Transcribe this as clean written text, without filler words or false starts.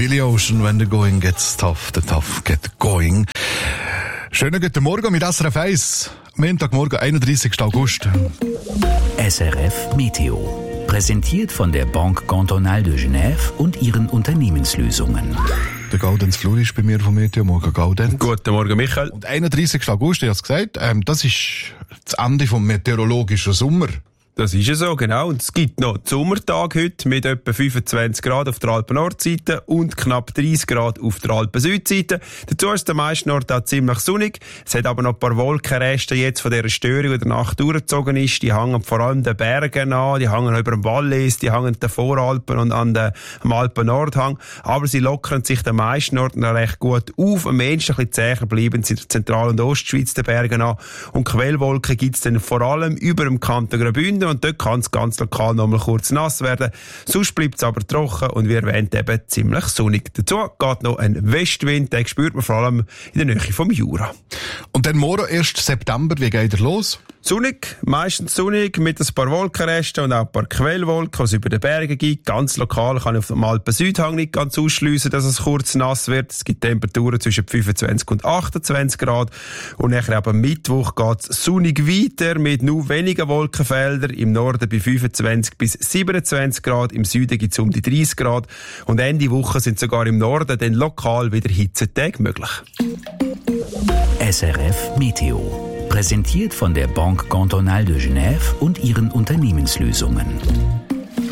Billy Ocean, when the going gets tough, the tough get going. Schönen guten Morgen mit SRF 1. Montagmorgen, 31. August. SRF Meteo. Präsentiert von der Banque Cantonale de Genève und ihren Unternehmenslösungen. Der Gaudenz Flur ist bei mir vom Meteo. Morgen Gaudenz. Guten Morgen, Michael. Und 31. August, ich habe es gesagt, das ist das Ende vom meteorologischen Sommer. Das ist ja so, genau. Und es gibt noch den Sommertag heute mit etwa 25 Grad auf der Alpen-Nordseite und knapp 30 Grad auf der Alpen-Südseite. Dazu ist der meisten Ort auch ziemlich sonnig. Es hat aber noch ein paar Wolkenreste jetzt von dieser Störung, die der Nacht durchgezogen ist. Die hängen vor allem den Bergen an, die hängen über dem Wallis, die hängen den Voralpen und am Alpen-Nordhang. Aber sie lockern sich den meisten Orten recht gut auf. Am ehesten ein bisschen zäher bleiben sie in der Zentral- und Ostschweiz den Bergen an. Und Quellwolken gibt es dann vor allem über dem Kanton Graubünden. Und dort kann es ganz lokal noch mal kurz nass werden. Sonst bleibt es aber trocken und wie erwähnt eben ziemlich sonnig. Dazu geht noch ein Westwind, den spürt man vor allem in der Nähe vom Jura. Und dann morgen, 1. September, wie geht er los? Sonnig, meistens sonnig, mit ein paar Wolkenresten und auch ein paar Quellwolken, die es über den Bergen gibt. Ganz lokal kann ich auf dem Alpen-Südhang nicht ganz ausschliessen, dass es kurz nass wird. Es gibt Temperaturen zwischen 25 und 28 Grad. Und nachher am Mittwoch geht es sonnig weiter mit nur wenigen Wolkenfeldern. Im Norden bei 25 bis 27 Grad, im Süden gibt es um die 30 Grad. Und Ende Woche sind sogar im Norden dann lokal wieder Hitzetage möglich. SRF Meteo. Präsentiert von der Banque Cantonale de Genève und ihren Unternehmenslösungen.